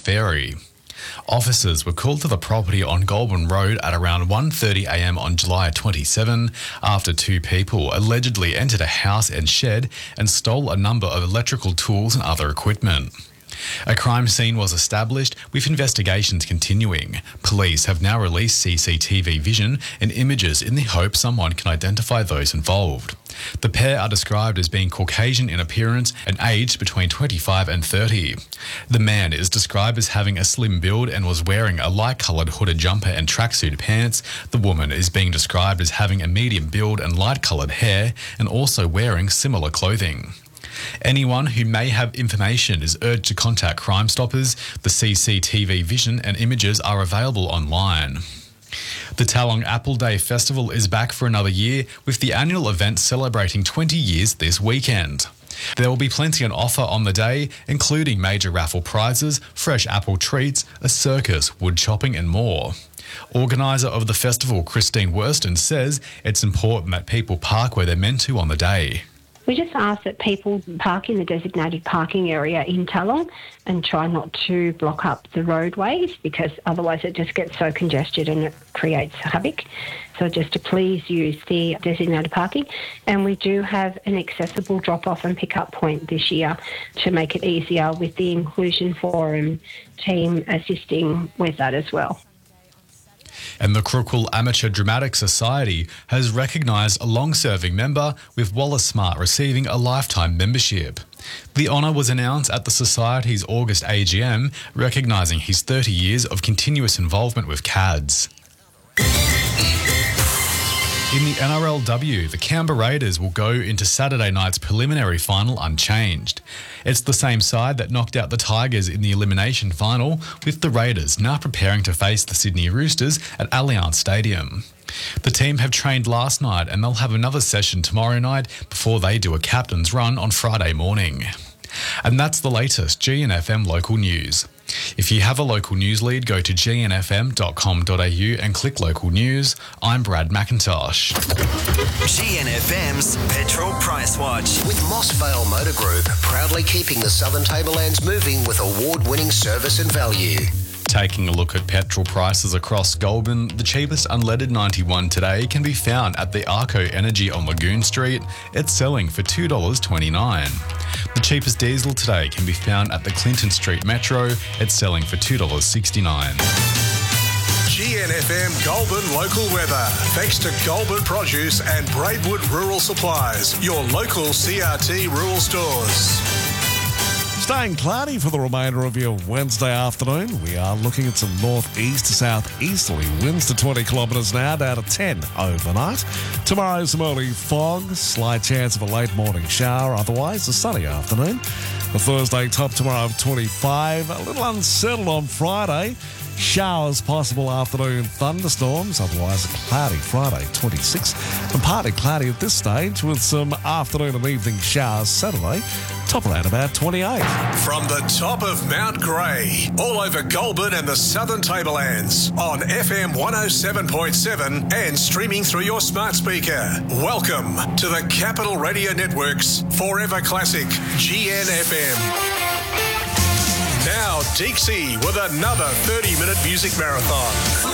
Ferry. Officers were called to the property on Goulburn Road at around 1:30am on July 27 after two people allegedly entered a house and shed and stole a number of electrical tools and other equipment. A crime scene was established, with investigations continuing. Police have now released CCTV vision and images in the hope someone can identify those involved. The pair are described as being Caucasian in appearance and aged between 25 and 30. The man is described as having a slim build and was wearing a light-coloured hooded jumper and tracksuit pants. The woman is being described as having a medium build and light-coloured hair and also wearing similar clothing. Anyone who may have information is urged to contact Crime Stoppers. The CCTV vision and images are available online. The Talong Apple Day Festival is back for another year, with the annual event celebrating 20 years this weekend. There will be plenty on offer on the day, including major raffle prizes, fresh apple treats, a circus, wood chopping and more. Organiser of the festival, Christine Worston, says it's important that people park where they're meant to on the day. We just ask that people park in the designated parking area in Talong and try not to block up the roadways, because otherwise it just gets so congested and it creates havoc. So just to please use the designated parking. And we do have an accessible drop-off and pick-up point this year to make it easier, with the Inclusion Forum team assisting with that as well. And the Crookwell Amateur Dramatic Society has recognised a long-serving member, with Wallace Smart receiving a lifetime membership. The honour was announced at the Society's August AGM, recognising his 30 years of continuous involvement with CADS. In the NRLW, the Canberra Raiders will go into Saturday night's preliminary final unchanged. It's the same side that knocked out the Tigers in the elimination final, with the Raiders now preparing to face the Sydney Roosters at Allianz Stadium. The team have trained last night and they'll have another session tomorrow night before they do a captain's run on Friday morning. And that's the latest GNFM local news. If you have a local news lead, go to gnfm.com.au and click local news. I'm Brad McIntosh. GNFM's Petrol Price Watch. With Moss Vale Motor Group, proudly keeping the Southern Tablelands moving with award-winning service and value. Taking a look at petrol prices across Goulburn, the cheapest unleaded 91 today can be found at the Arco Energy on Lagoon Street. It's selling for $2.29. The cheapest diesel today can be found at the Clinton Street Metro. It's selling for $2.69. GNFM Goulburn local weather. Thanks to Goulburn Produce and Braidwood Rural Supplies, your local CRT rural stores. Staying cloudy for the remainder of your Wednesday afternoon. We are looking at some northeast to southeasterly winds to 20 kilometres an hour, down to 10 overnight. Tomorrow, some early fog, slight chance of a late morning shower, otherwise a sunny afternoon. The Thursday top tomorrow of 25, a little unsettled on Friday. Showers possible, afternoon thunderstorms, otherwise a cloudy Friday, 26. And partly cloudy at this stage with some afternoon and evening showers Saturday, top around about 28. From the top of Mount Grey, all over Goulburn and the Southern Tablelands, on FM 107.7 and streaming through your smart speaker. Welcome to the Capital Radio Network's Forever Classic, GNFM. Now, Dixie with another 30-minute music marathon.